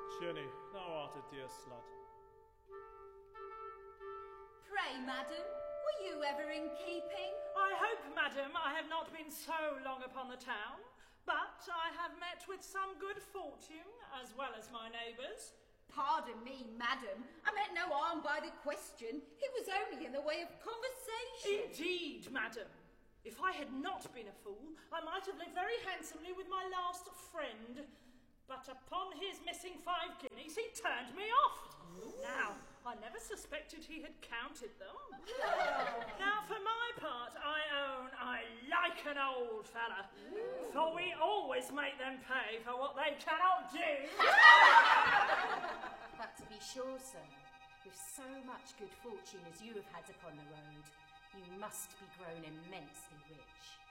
Jenny, thou art a dear slut. Pray, madam, were you ever in keeping? I hope, madam, I have not been so long upon the town, but I have met with some good fortune, as well as my neighbours. Pardon me, madam. I meant no harm by the question. It was only in the way of conversation. Indeed, madam. If I had not been a fool, I might have lived very handsomely with my last friend. But upon his missing 5 guineas, he turned me off. Now, I never suspected he had counted them. Now, for my part, I own I like an old fella, for we always make them pay for what they cannot do. But to be sure, sir, with so much good fortune as you have had upon the road, you must be grown immensely rich.